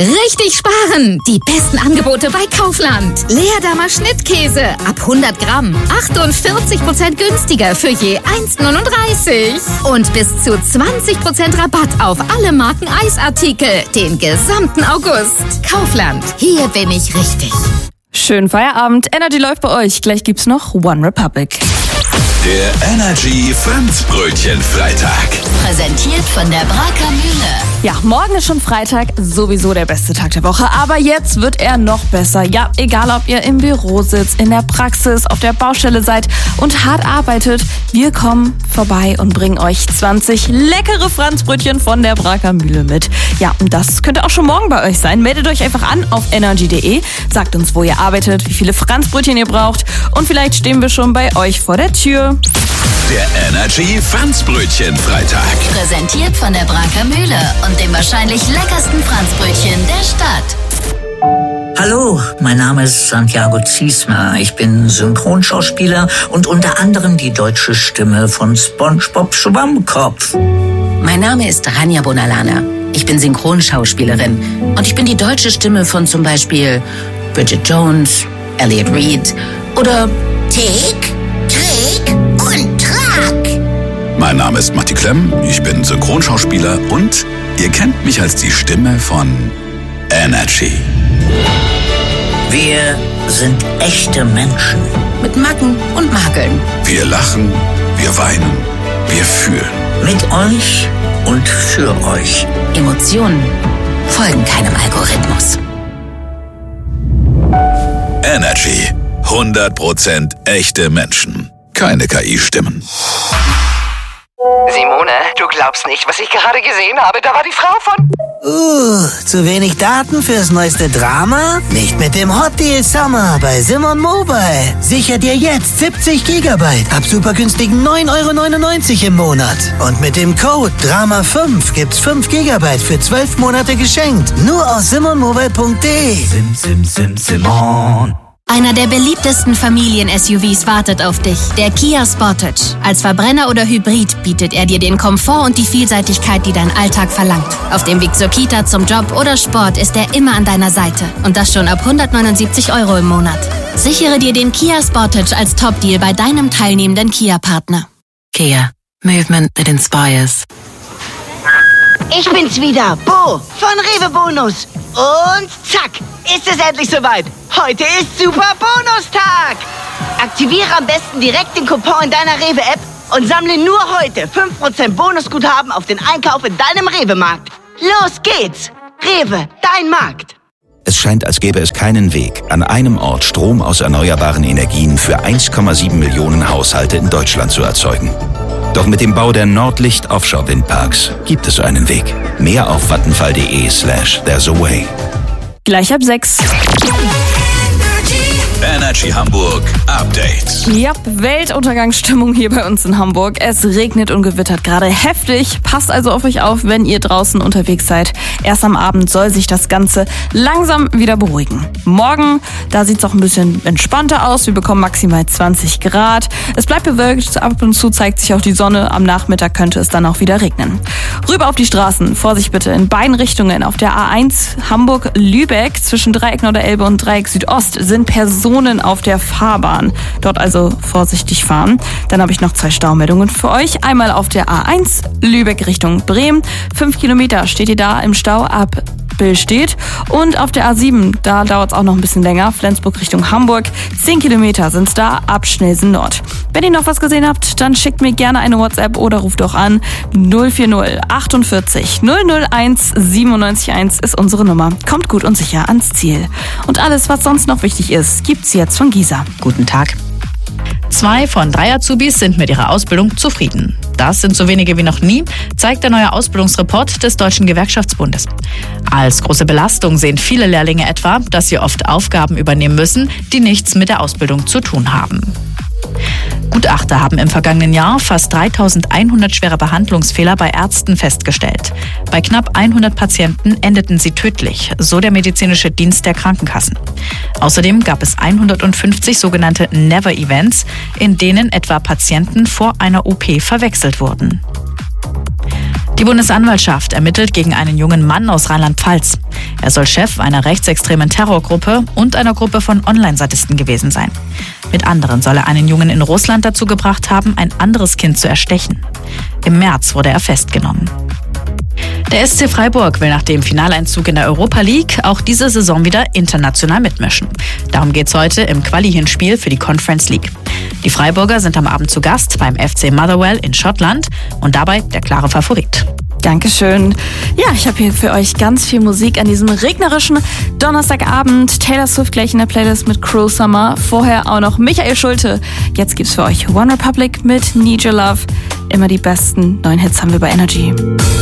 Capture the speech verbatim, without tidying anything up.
Richtig sparen! Die besten Angebote bei Kaufland. Leerdammer Schnittkäse ab hundert Gramm. achtundvierzig Prozent günstiger für je eins Komma neununddreißig. Und bis zu zwanzig Prozent Rabatt auf alle Marken Eisartikel. Den gesamten August. Kaufland. Hier bin ich richtig. Schönen Feierabend. Energy läuft bei euch. Gleich gibt's noch One Republic. Der Energy Franzbrötchen-Freitag. Präsentiert von der Braker Mühle. Ja, morgen ist schon Freitag, sowieso der beste Tag der Woche. Aber jetzt wird er noch besser. Ja, egal ob ihr im Büro sitzt, in der Praxis, auf der Baustelle seid und hart arbeitet, wir kommen vorbei und bringen euch zwanzig leckere Franzbrötchen von der Braker Mühle mit. Ja, und das könnte auch schon morgen bei euch sein. Meldet euch einfach an auf energy punkt de, sagt uns, wo ihr arbeitet, wie viele Franzbrötchen ihr braucht und vielleicht stehen wir schon bei euch vor der Tür. Der Energy Franzbrötchen-Freitag. Präsentiert von der Braker Mühle und dem wahrscheinlich leckersten Franzbrötchen der Stadt. Hallo, mein Name ist Santiago Ziesmer. Ich bin Synchronschauspieler und unter anderem die deutsche Stimme von SpongeBob Schwammkopf. Mein Name ist Rania Bonalana. Ich bin Synchronschauspielerin und ich bin die deutsche Stimme von zum Beispiel Bridget Jones, Elliot Reed oder Tick, Trick und Track. Mein Name ist Matti Klemm, ich bin Synchronschauspieler und ihr kennt mich als die Stimme von Energy. Wir sind echte Menschen. mit Macken und Makeln. Wir lachen, wir weinen, wir fühlen. Mit euch und für euch. Emotionen folgen keinem Algorithmus. Energy. hundert Prozent echte Menschen. Keine K I-Stimmen. Simone, du glaubst nicht, was ich gerade gesehen habe. Da war die Frau von... Uh, zu wenig Daten fürs neueste Drama? Nicht mit dem Hot Deal Summer bei Simon Mobile. Sicher dir jetzt siebzig Gigabyte ab super günstigen neun Euro neunundneunzig im Monat. Und mit dem Code Drama fünf gibt's fünf Gigabyte für zwölf Monate geschenkt. Nur auf simon mobile punkt de. Sim, sim, sim, Simon. Einer der beliebtesten Familien-S U Vs wartet auf dich, der Kia Sportage. Als Verbrenner oder Hybrid bietet er dir den Komfort und die Vielseitigkeit, die dein Alltag verlangt. Auf dem Weg zur Kita, zum Job oder Sport ist er immer an deiner Seite. Und das schon ab hundertneunundsiebzig Euro im Monat. Sichere dir den Kia Sportage als Top-Deal bei deinem teilnehmenden Kia-Partner. Kia. Movement that inspires. Ich bin's wieder, Bo von Rewe Bonus. Und zack, ist es endlich soweit. Heute ist Super Bonustag. Aktiviere am besten direkt den Coupon in deiner Rewe-App und sammle nur heute fünf Prozent Bonusguthaben auf den Einkauf in deinem Rewe-Markt. Los geht's. Rewe, dein Markt. Es scheint, als gäbe es keinen Weg, an einem Ort Strom aus erneuerbaren Energien für eins Komma sieben Millionen Haushalte in Deutschland zu erzeugen. Doch mit dem Bau der Nordlicht Offshore Windparks gibt es einen Weg. Mehr auf vattenfall.de slash there's a way. Gleich ab sechs. Energy Hamburg Update. Ja, Weltuntergangsstimmung hier bei uns in Hamburg. Es regnet und gewittert gerade heftig. Passt also auf euch auf, wenn ihr draußen unterwegs seid. Erst am Abend soll sich das Ganze langsam wieder beruhigen. Morgen, da sieht es auch ein bisschen entspannter aus. Wir bekommen maximal zwanzig Grad. Es bleibt bewölkt. Ab und zu zeigt sich auch die Sonne. Am Nachmittag könnte es dann auch wieder regnen. Rüber auf die Straßen. Vorsicht bitte in beiden Richtungen. Auf der A eins Hamburg-Lübeck zwischen Dreieck Norderelbe und Dreieck Südost sind Personen auf der Fahrbahn. Dort also vorsichtig fahren. Dann habe ich noch zwei Staumeldungen für euch. Einmal auf der A eins Lübeck Richtung Bremen. Fünf Kilometer steht ihr da im Stau ab Billstedt. Und auf der A sieben, da dauert es auch noch ein bisschen länger. Flensburg Richtung Hamburg. Zehn Kilometer sind es da ab Schnelsen Nord. Wenn ihr noch was gesehen habt, dann schickt mir gerne eine WhatsApp oder ruft doch an. null vier null achtundvierzig null null eins siebenundneunzig eins ist unsere Nummer. Kommt gut und sicher ans Ziel. Und alles, was sonst noch wichtig ist, gibt's jetzt von Gisa. Guten Tag. Zwei von drei Azubis sind mit ihrer Ausbildung zufrieden. Das sind so wenige wie noch nie, zeigt der neue Ausbildungsreport des Deutschen Gewerkschaftsbundes. Als große Belastung sehen viele Lehrlinge etwa, dass sie oft Aufgaben übernehmen müssen, die nichts mit der Ausbildung zu tun haben. Gutachter haben im vergangenen Jahr fast dreitausendeinhundert schwere Behandlungsfehler bei Ärzten festgestellt. Bei knapp hundert Patienten endeten sie tödlich, so der medizinische Dienst der Krankenkassen. Außerdem gab es hundertfünfzig sogenannte Never-Events, in denen etwa Patienten vor einer O P verwechselt wurden. Die Bundesanwaltschaft ermittelt gegen einen jungen Mann aus Rheinland-Pfalz. Er soll Chef einer rechtsextremen Terrorgruppe und einer Gruppe von Online-Sadisten gewesen sein. Mit anderen soll er einen Jungen in Russland dazu gebracht haben, ein anderes Kind zu erstechen. Im März wurde er festgenommen. Der S C Freiburg will nach dem Finaleinzug in der Europa League auch diese Saison wieder international mitmischen. Darum geht's heute im Quali-Hinspiel für die Conference League. Die Freiburger sind am Abend zu Gast beim F C Motherwell in Schottland und dabei der klare Favorit. Dankeschön. Ja, ich habe hier für euch ganz viel Musik an diesem regnerischen Donnerstagabend. Taylor Swift gleich in der Playlist mit Cruel Summer. Vorher auch noch Michael Schulte. Jetzt gibt's für euch One Republic mit Need Your Love. Immer die besten neuen Hits haben wir bei Energy.